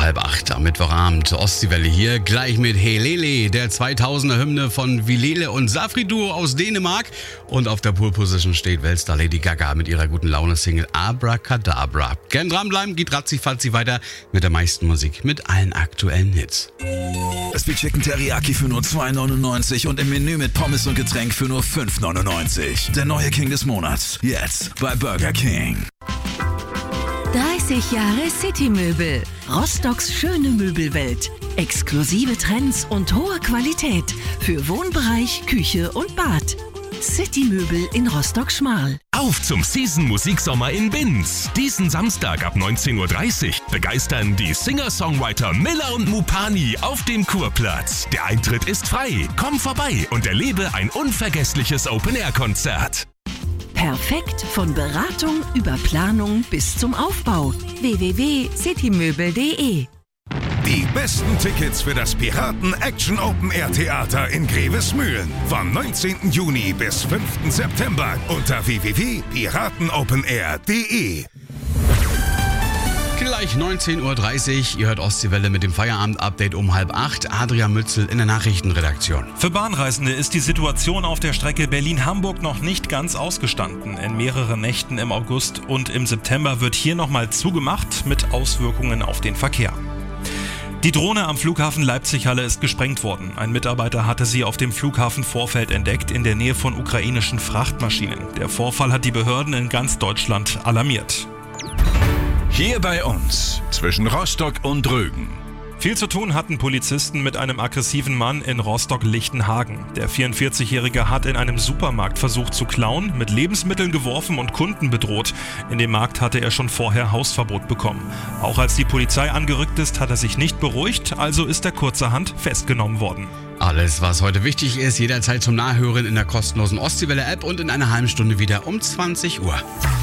7:30 am Mittwochabend. Ostseewelle hier, gleich mit Helele, der 2000er-Hymne von Vilele und Safri-Duo aus Dänemark. Und auf der Pole-Position steht Weltstar Lady Gaga mit ihrer guten Laune-Single Abracadabra. Gern dranbleiben, geht ratzi-fatzi weiter mit der meisten Musik, mit allen aktuellen Hits. Crispy Chicken Teriyaki für nur 2,99 und im Menü mit Pommes und Getränk für nur 5,99. Der neue King des Monats, jetzt bei Burger King. 30 Jahre City-Möbel. Rostocks schöne Möbelwelt. Exklusive Trends und hohe Qualität für Wohnbereich, Küche und Bad. City-Möbel in Rostock-Schmal. Auf zum Season-Musiksommer in Binz. Diesen Samstag ab 19:30 Uhr begeistern die Singer-Songwriter Miller und Mupani auf dem Kurplatz. Der Eintritt ist frei. Komm vorbei und erlebe ein unvergessliches Open-Air-Konzert. Perfekt von Beratung über Planung bis zum Aufbau. www.citymöbel.de. Die besten Tickets für das Piraten Action Open Air Theater in Grevesmühlen vom 19. Juni bis 5. September unter www.piratenopenair.de. Gleich 19:30 Uhr, ihr hört Ostseewelle mit dem Feierabend-Update um 7:30. Adrian Mützel in der Nachrichtenredaktion. Für Bahnreisende ist die Situation auf der Strecke Berlin-Hamburg noch nicht ganz ausgestanden. In mehreren Nächten im August und im September wird hier nochmal zugemacht mit Auswirkungen auf den Verkehr. Die Drohne am Flughafen Leipzig-Halle ist gesprengt worden. Ein Mitarbeiter hatte sie auf dem Flughafenvorfeld entdeckt, in der Nähe von ukrainischen Frachtmaschinen. Der Vorfall hat die Behörden in ganz Deutschland alarmiert. Hier bei uns, zwischen Rostock und Rügen. Viel zu tun hatten Polizisten mit einem aggressiven Mann in Rostock-Lichtenhagen. Der 44-Jährige hat in einem Supermarkt versucht zu klauen, mit Lebensmitteln geworfen und Kunden bedroht. In dem Markt hatte er schon vorher Hausverbot bekommen. Auch als die Polizei angerückt ist, hat er sich nicht beruhigt, also ist er kurzerhand festgenommen worden. Alles, was heute wichtig ist, jederzeit zum Nachhören in der kostenlosen Ostseewelle-App und in einer halben Stunde wieder um 20 Uhr.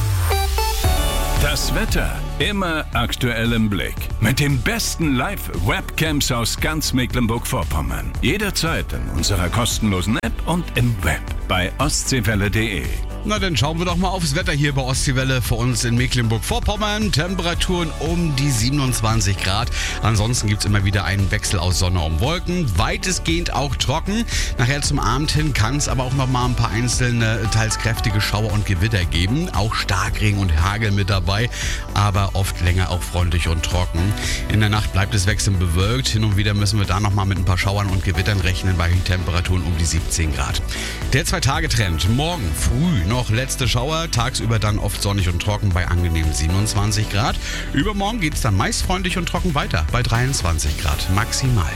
Das Wetter immer aktuell im Blick. Mit den besten Live-Webcams aus ganz Mecklenburg-Vorpommern. Jederzeit in unserer kostenlosen App und im Web bei ostseewelle.de. Na, dann schauen wir doch mal aufs Wetter hier bei Ostseewelle für uns in Mecklenburg-Vorpommern. Temperaturen um die 27 Grad. Ansonsten gibt es immer wieder einen Wechsel aus Sonne und Wolken. Weitestgehend auch trocken. Nachher zum Abend hin kann es aber auch noch mal ein paar einzelne, teils kräftige Schauer und Gewitter geben. Auch Starkregen und Hagel mit dabei, aber oft länger auch freundlich und trocken. In der Nacht bleibt es wechselnd bewölkt. Hin und wieder müssen wir da noch mal mit ein paar Schauern und Gewittern rechnen bei Temperaturen um die 17 Grad. Der 2-Tage-Trend. Morgen früh noch letzte Schauer, tagsüber dann oft sonnig und trocken bei angenehmen 27 Grad. Übermorgen geht es dann meist freundlich und trocken weiter bei 23 Grad maximal.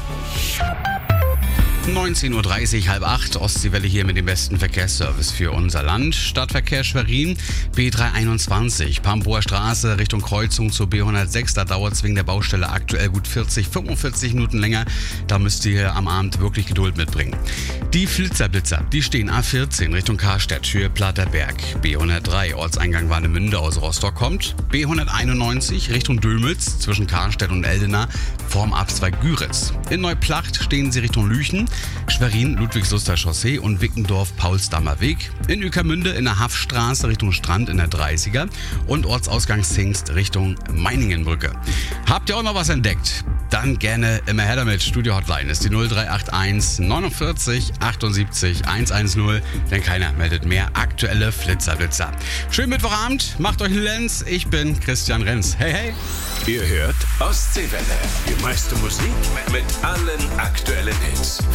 19:30 Uhr, 7:30 Ostseewelle hier mit dem besten Verkehrsservice für unser Land. Stadtverkehr Schwerin, B321, Pampower Straße Richtung Kreuzung zur B106. Da dauert es wegen der Baustelle aktuell gut 45 Minuten länger. Da müsst ihr am Abend wirklich Geduld mitbringen. Die Flitzer-Blitzer, die stehen A14 Richtung Karstedt, Höhe Platterberg. B103, Ortseingang Warnemünde aus Rostock kommt. B191 Richtung Dömitz zwischen Karstedt und Eldena, vorm Abzweig Güritz. In Neuplacht stehen sie Richtung Lüchen. Schwerin, Ludwigsluster Chaussee und Wickendorf, Paulsdammer Weg. In Ueckermünde in der Haffstraße Richtung Strand in der 30er und Ortsausgang Zingst Richtung Meiningenbrücke. Habt ihr auch noch was entdeckt? Dann gerne immer her damit. Studio Hotline ist die 0381 49 78 110, denn keiner meldet mehr aktuelle Flitzer-Blitzer. Schönen Mittwochabend, macht euch einen Lenz. Ich bin Christian Renz. Hey, hey. Ihr hört Ostseewelle. Die meiste Musik mit allen aktuellen Hits.